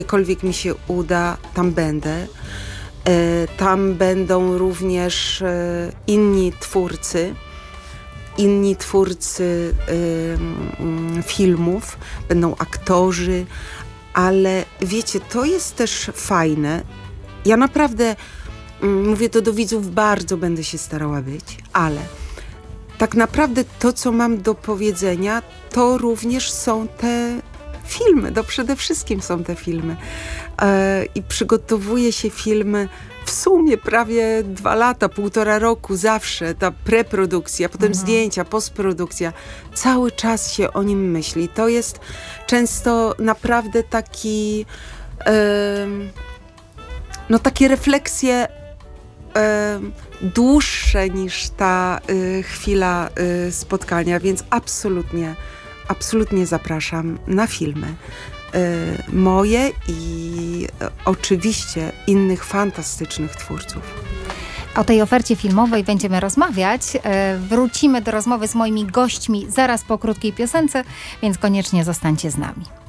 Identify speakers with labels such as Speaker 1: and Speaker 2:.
Speaker 1: Gdziekolwiek mi się uda, tam będę. Tam będą również inni twórcy filmów, będą aktorzy, ale wiecie, to jest też fajne. Ja naprawdę, mówię to do widzów, bardzo będę się starała być, ale tak naprawdę to, co mam do powiedzenia, to również są te filmy, to przede wszystkim są te filmy. I przygotowuje się filmy w sumie prawie 2 lata, 1,5 roku zawsze, ta preprodukcja, potem zdjęcia, postprodukcja. Cały czas się o nim myśli. To jest często naprawdę taki, takie refleksje dłuższe niż ta chwila spotkania, więc absolutnie zapraszam na filmy moje i oczywiście innych fantastycznych twórców.
Speaker 2: O tej ofercie filmowej będziemy rozmawiać. Wrócimy do rozmowy z moimi gośćmi zaraz po krótkiej piosence, więc koniecznie zostańcie z nami.